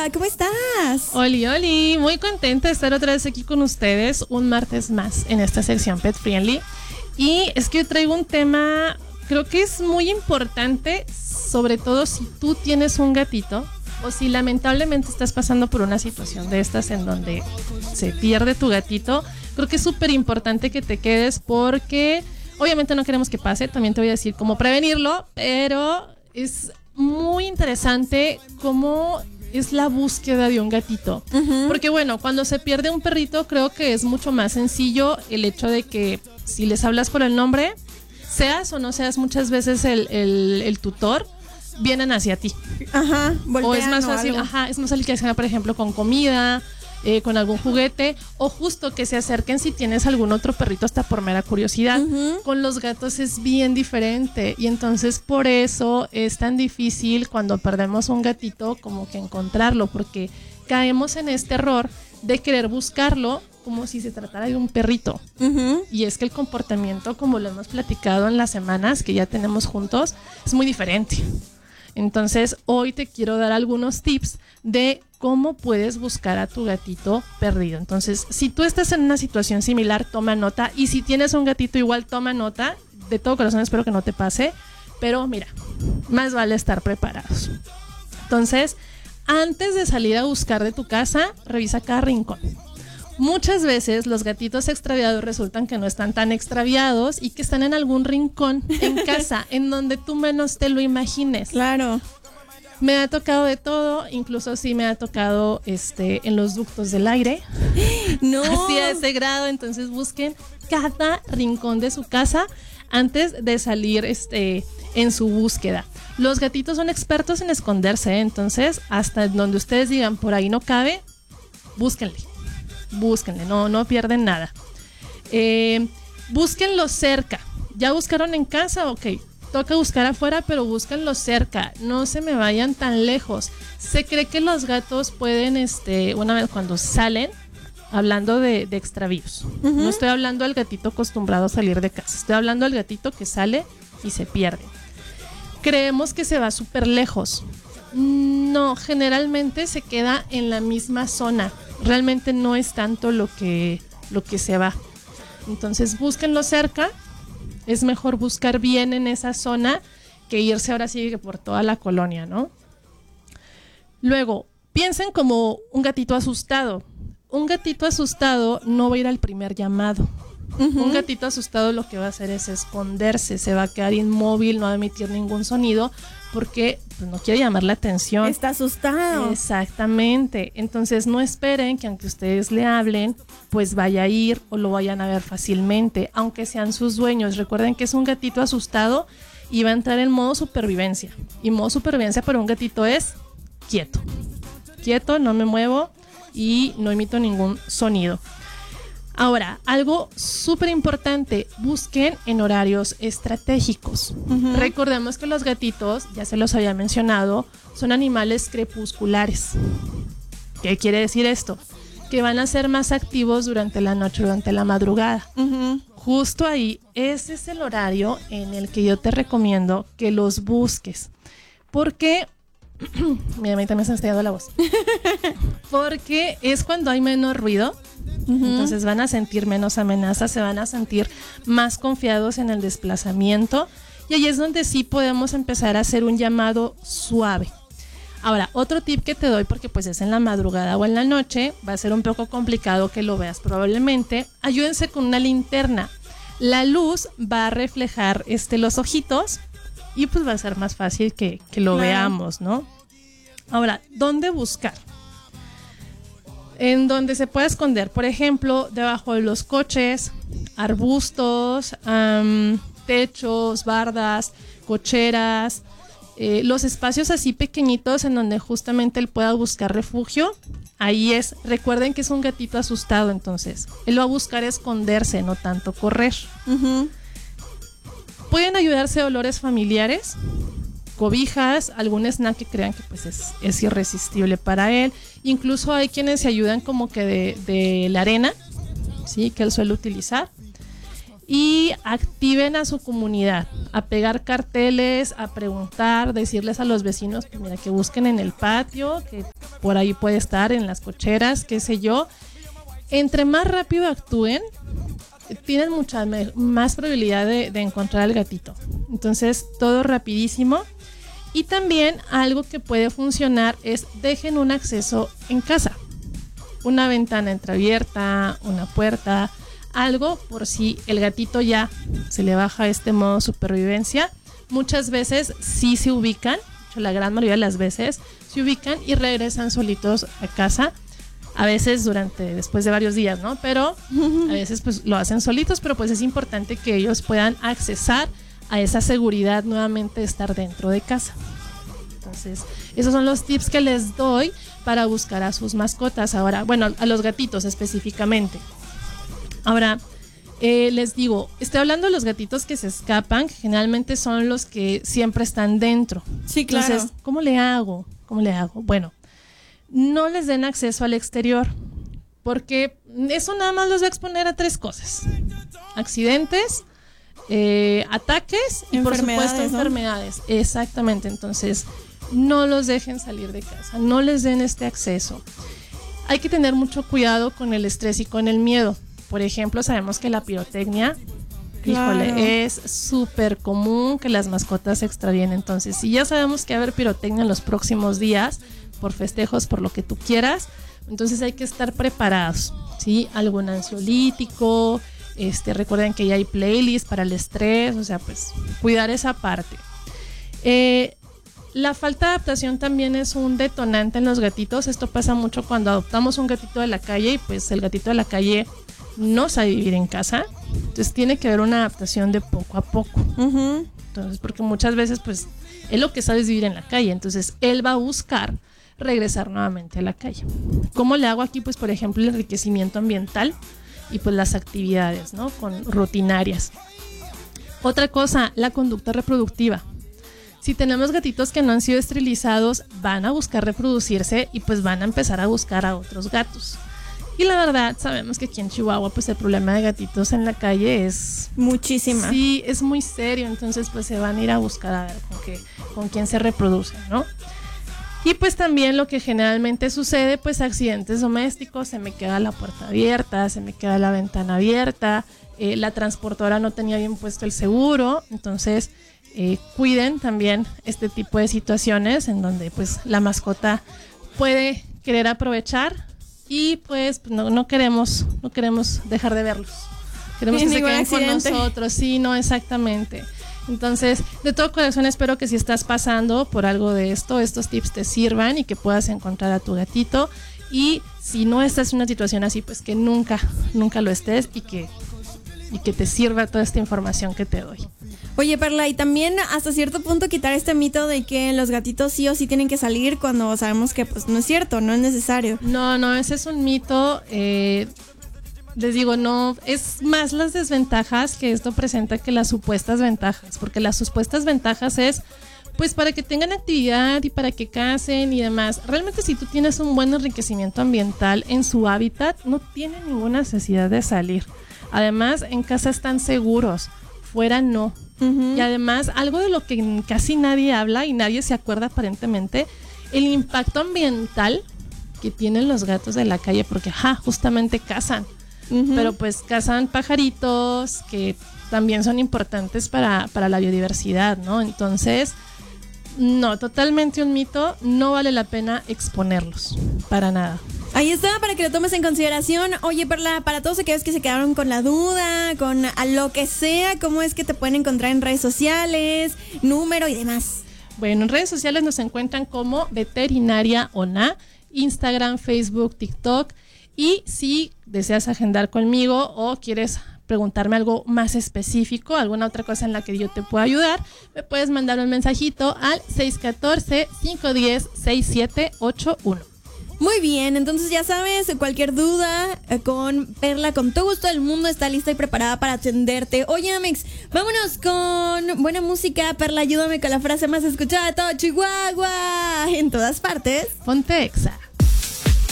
Hola, ¿cómo estás? Oli, oli, muy contenta de estar otra vez aquí con ustedes un martes más en esta sección Pet Friendly. Y es que yo traigo un tema, creo que es muy importante, sobre todo si tú tienes un gatito o si lamentablemente estás pasando por una situación de estas en donde se pierde tu gatito. Creo que es súper importante que te quedes porque obviamente no queremos que pase, también te voy a decir cómo prevenirlo, pero es muy interesante cómo es la búsqueda de un gatito. Porque bueno, cuando se pierde un perrito creo que es mucho más sencillo el hecho de que si les hablas por el nombre, seas o no seas muchas veces el tutor, vienen hacia ti. Ajá, o es más fácil, es más fácil que sea, por ejemplo, con comida, con algún juguete, o justo que se acerquen si tienes algún otro perrito hasta por mera curiosidad. Con los gatos es bien diferente y entonces por eso es tan difícil cuando perdemos un gatito como que encontrarlo, porque caemos en este error de querer buscarlo como si se tratara de un perrito. Y es que el comportamiento, como lo hemos platicado en las semanas que ya tenemos juntos, es muy diferente. Entonces hoy te quiero dar algunos tips de cómo puedes buscar a tu gatito perdido. Entonces, si tú estás en una situación similar, toma nota. Y si tienes un gatito igual, toma nota. De todo corazón espero que no te pase. Pero mira, más vale estar preparados. Entonces, antes de salir a buscar de tu casa, revisa cada rincón. Muchas veces los gatitos extraviados resultan que no están tan extraviados y que están en algún rincón en casa en donde tú menos te lo imagines. Claro. Me ha tocado de todo, incluso sí me ha tocado en los ductos del aire. No. Así a ese grado, entonces busquen cada rincón de su casa antes de salir en su búsqueda. Los gatitos son expertos en esconderse, entonces hasta donde ustedes digan por ahí no cabe, búsquenle, no pierden nada. Búsquenlo cerca. ¿Ya buscaron en casa? Ok. Toca buscar afuera, pero búsquenlo cerca. No se me vayan tan lejos. Se cree que los gatos pueden, una vez cuando salen, hablando de extravíos. No estoy hablando del gatito acostumbrado a salir de casa. Estoy hablando del gatito que sale y se pierde. Creemos que se va súper lejos. No, generalmente se queda en la misma zona. Realmente no es tanto lo que se va. Entonces búsquenlo cerca. Es mejor buscar bien en esa zona que irse ahora sí que por toda la colonia, ¿no? Luego, piensen como un gatito asustado. Un gatito asustado no va a ir al primer llamado. Un gatito asustado lo que va a hacer es esconderse, se va a quedar inmóvil, no va a emitir ningún sonido porque pues, no quiere llamar la atención. Está asustado. Exactamente. Entonces no esperen que aunque ustedes le hablen, pues vaya a ir o lo vayan a ver fácilmente, aunque sean sus dueños. Recuerden que es un gatito asustado y va a entrar en modo supervivencia. Y modo supervivencia para un gatito es quieto. Quieto, no me muevo y no emito ningún sonido. Ahora, algo súper importante, busquen en horarios estratégicos. Recordemos que los gatitos, ya se los había mencionado, son animales crepusculares. ¿Qué quiere decir esto? Que van a ser más activos durante la noche, durante la madrugada. Justo ahí, ese es el horario en el que yo te recomiendo que los busques. Porque, mira, a mí también se me está yendo la voz. Porque es cuando hay menos ruido. Entonces van a sentir menos amenazas, se van a sentir más confiados en el desplazamiento y ahí es donde sí podemos empezar a hacer un llamado suave. Ahora, otro tip que te doy, porque pues es en la madrugada o en la noche, va a ser un poco complicado que lo veas probablemente, ayúdense con una linterna. La luz va a reflejar los ojitos y pues va a ser más fácil que lo veamos, ¿no? Ahora, ¿dónde buscar? En donde se puede esconder, por ejemplo, debajo de los coches, arbustos, techos, bardas, cocheras, los espacios así pequeñitos en donde justamente él pueda buscar refugio. Ahí es, recuerden que es un gatito asustado, entonces él va a buscar esconderse, no tanto correr. Pueden ayudarse olores familiares, cobijas, algún snack que crean que pues es irresistible para él. Incluso hay quienes se ayudan como que de la arena, ¿sí? Que él suele utilizar. Y activen a su comunidad, a pegar carteles, a preguntar, decirles a los vecinos que mira, que busquen en el patio, que por ahí puede estar en las cocheras, qué sé yo. Entre más rápido actúen, tienen mucha más probabilidad de encontrar al gatito. Entonces, todo rapidísimo. Y también algo que puede funcionar es dejen un acceso en casa. Una ventana entreabierta, una puerta, algo por si el gatito ya se le baja este modo supervivencia. Muchas veces sí se ubican, la gran mayoría de las veces se ubican y regresan solitos a casa. A veces después de varios días, ¿no? Pero a veces pues lo hacen solitos, pero pues es importante que ellos puedan accesar a esa seguridad nuevamente de estar dentro de casa. Entonces, esos son los tips que les doy para buscar a sus mascotas. Ahora, bueno, a los gatitos específicamente. Ahora, les digo, estoy hablando de los gatitos que se escapan, que generalmente son los que siempre están dentro. Sí, claro. Entonces, ¿cómo le hago? Bueno, no les den acceso al exterior, porque eso nada más los va a exponer a 3 cosas: accidentes, ataques y por supuesto enfermedades. Exactamente. Entonces, no los dejen salir de casa, no les den este acceso. Hay que tener mucho cuidado con el estrés y con el miedo. Por ejemplo, sabemos que la pirotecnia, claro, es súper común que las mascotas se extravíen. Entonces, si ya sabemos que va a haber pirotecnia en los próximos días, por festejos, por lo que tú quieras, entonces hay que estar preparados, ¿sí? Algún ansiolítico, recuerden que ya hay playlists para el estrés, o sea, pues cuidar esa parte. La falta de adaptación también es un detonante en los gatitos. Esto pasa mucho cuando adoptamos un gatito de la calle y pues el gatito de la calle no sabe vivir en casa. Entonces tiene que haber una adaptación de poco a poco. Entonces, porque muchas veces pues él lo que sabe es vivir en la calle, entonces él va a buscar regresar nuevamente a la calle. ¿Cómo le hago aquí? Pues por ejemplo el enriquecimiento ambiental y pues las actividades, ¿no? Con rutinarias. Otra cosa, la conducta reproductiva. Si tenemos gatitos que no han sido esterilizados, van a buscar reproducirse y pues van a empezar a buscar a otros gatos. Y la verdad, sabemos que aquí en Chihuahua pues el problema de gatitos en la calle es muchísima. Sí, es muy serio, entonces pues se van a ir a buscar a ver con quién se reproducen, ¿no? Y pues también lo que generalmente sucede, pues accidentes domésticos, se me queda la puerta abierta, se me queda la ventana abierta, la transportadora no tenía bien puesto el seguro, entonces cuiden también este tipo de situaciones en donde pues la mascota puede querer aprovechar y pues no queremos dejar de verlos. Queremos que se queden con nosotros. Sí, no, exactamente. Entonces, de todo corazón espero que si estás pasando por algo de esto, estos tips te sirvan y que puedas encontrar a tu gatito. Y si no estás en una situación así, pues que nunca lo estés y que te sirva toda esta información que te doy. Oye, Perla, y también hasta cierto punto quitar este mito de que los gatitos sí o sí tienen que salir cuando sabemos que pues no es cierto, no es necesario. No, ese es un mito. Les digo, no, es más las desventajas que esto presenta que las supuestas ventajas, porque las supuestas ventajas es pues para que tengan actividad y para que cacen y demás. Realmente si tú tienes un buen enriquecimiento ambiental en su hábitat, no tienen ninguna necesidad de salir. Además, en casa están seguros, fuera no. Y además, algo de lo que casi nadie habla y nadie se acuerda aparentemente, el impacto ambiental que tienen los gatos de la calle, porque justamente cazan. Pero pues cazan pajaritos que también son importantes para la biodiversidad, ¿no? Entonces, no, totalmente un mito, no vale la pena exponerlos, para nada. Ahí está, para que lo tomes en consideración. Oye, Perla, para todos aquellos que se quedaron con la duda, con a lo que sea, ¿cómo es que te pueden encontrar en redes sociales, número y demás? Bueno, en redes sociales nos encuentran como Veterinaria ONA, Instagram, Facebook, TikTok. Y si deseas agendar conmigo o quieres preguntarme algo más específico, alguna otra cosa en la que yo te pueda ayudar, me puedes mandar un mensajito al 614-510-6781. Muy bien, entonces ya sabes, cualquier duda con Perla, con todo gusto del mundo, está lista y preparada para atenderte. Oye, Amex, vámonos con buena música. Perla, ayúdame con la frase más escuchada de todo Chihuahua. En todas partes. Ponte Exa.